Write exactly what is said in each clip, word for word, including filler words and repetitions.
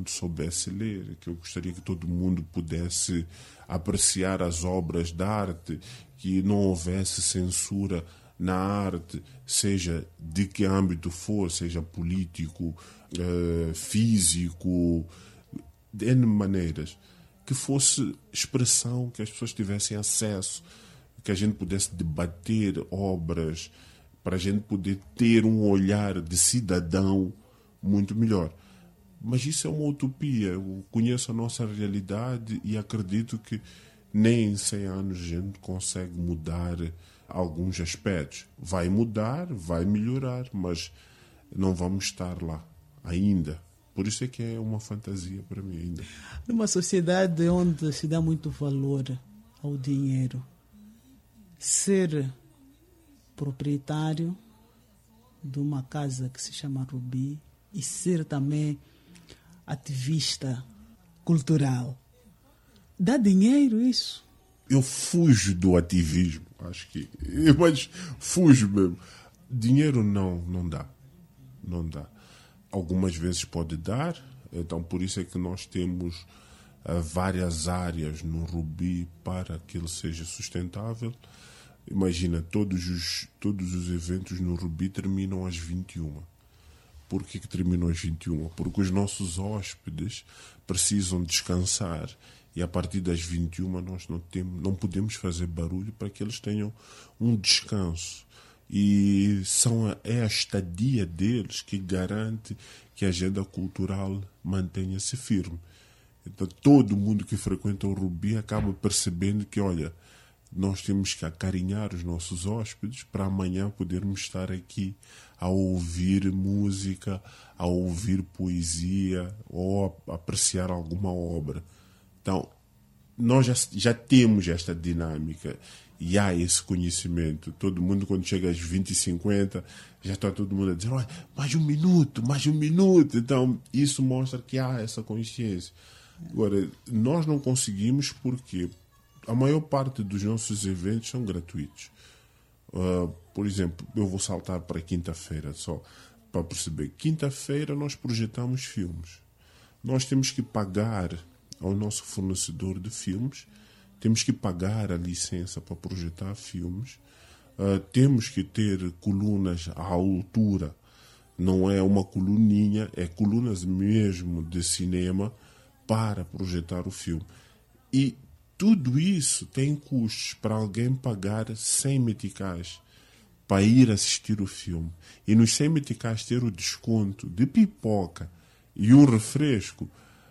mundo soubesse ler, que eu gostaria que todo mundo pudesse apreciar as obras de arte, que não houvesse censura na arte, seja de que âmbito for, seja político, uh, físico, de N maneiras, que fosse expressão, que as pessoas tivessem acesso, que a gente pudesse debater obras, para a gente poder ter um olhar de cidadão muito melhor. Mas isso é uma utopia. Eu conheço a nossa realidade e acredito que nem em cem anos a gente consegue mudar alguns aspectos. Vai mudar, vai melhorar, mas não vamos estar lá ainda. Por isso é que é uma fantasia para mim ainda. Numa sociedade onde se dá muito valor ao dinheiro, ser proprietário de uma casa que se chama Rubi e ser também ativista cultural, dá dinheiro isso? Eu fujo do ativismo, acho que, mas fujo mesmo. Dinheiro não, não dá, não dá. Algumas vezes pode dar, então por isso é que nós temos uh, várias áreas no Rubi para que ele seja sustentável. Imagina, todos os, todos os eventos no Rubi terminam às vinte e uma. Por que, que terminam às vinte e uma? Porque os nossos hóspedes precisam descansar e a partir das vinte e uma nós não, temos, não podemos fazer barulho para que eles tenham um descanso. E são a, é a estadia deles que garante que a agenda cultural mantenha-se firme. Então todo mundo que frequenta o Rubi acaba percebendo que, olha, nós temos que acarinhar os nossos hóspedes para amanhã podermos estar aqui a ouvir música, a ouvir poesia ou a apreciar alguma obra. Então, nós já, já temos esta dinâmica e há esse conhecimento. Todo mundo, quando chega às vinte e cinquenta, já está todo mundo a dizer, olha, mais um minuto, mais um minuto. Então, isso mostra que há essa consciência. Agora, nós não conseguimos porque a maior parte dos nossos eventos são gratuitos. Uh, por exemplo, eu vou saltar para quinta-feira só para perceber. Quinta-feira nós projetamos filmes. Nós temos que pagar ao nosso fornecedor de filmes, temos que pagar a licença para projetar filmes, uh, temos que ter colunas à altura, não é uma coluninha, é colunas mesmo de cinema para projetar o filme. E tudo isso tem custos para alguém pagar cem meticais para ir assistir o filme. E nos cem meticais ter o desconto de pipoca e um refresco.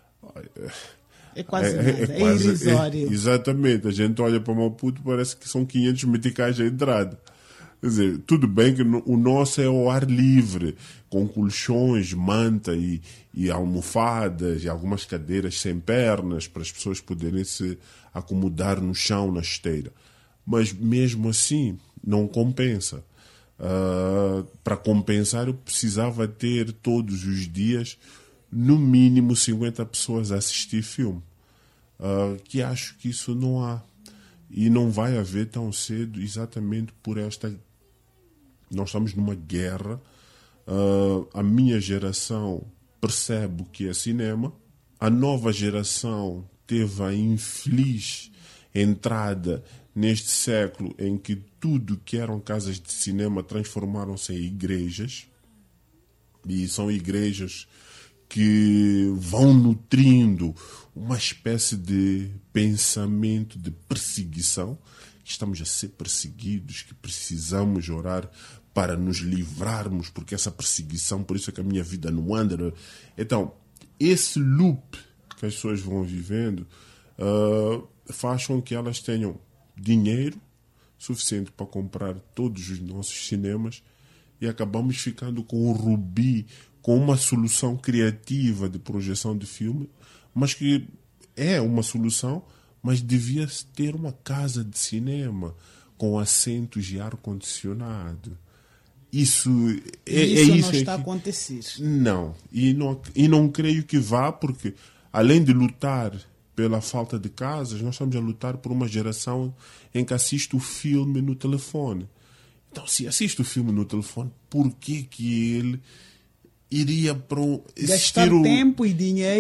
É quase é, nada, é, é, é quase, irrisório. É, exatamente. A gente olha para Maputo, parece que são quinhentos meticais a entrada. Quer dizer, tudo bem que o nosso é ao ar livre, com colchões, manta e, e almofadas e algumas cadeiras sem pernas para as pessoas poderem se acomodar no chão, na esteira. Mas mesmo assim, não compensa. Uh, para compensar, eu precisava ter todos os dias, no mínimo, cinquenta pessoas a assistir filme. Uh, que acho que isso não há. E não vai haver tão cedo, exatamente por esta... Nós estamos numa guerra. Uh, a minha geração percebe o que é cinema. A nova geração teve a infeliz entrada neste século em que tudo que eram casas de cinema transformaram-se em igrejas. E são igrejas que vão nutrindo uma espécie de pensamento de perseguição. Estamos a ser perseguidos, que precisamos orar para nos livrarmos, porque essa perseguição, por isso é que a minha vida não anda. Então, esse loop que as pessoas vão vivendo uh, faz com que elas tenham dinheiro suficiente para comprar todos os nossos cinemas e acabamos ficando com o Rubi, com uma solução criativa de projeção de filme, mas que é uma solução, mas devia ter uma casa de cinema com assentos e ar-condicionado. Isso é isso, é isso não é está que... a acontecer. Não. E, não. e não creio que vá, porque além de lutar pela falta de casas, nós estamos a lutar por uma geração em que assiste o filme no telefone. Então, se assiste o filme no telefone, por que que ele iria para um... gastar o... tempo e dinheiro